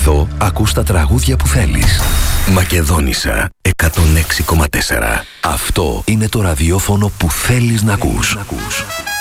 Εδώ ακούς τα τραγούδια που θέλεις. Μακεδόνισσα 106,4. Αυτό είναι το ραδιόφωνο που θέλεις να ακούς.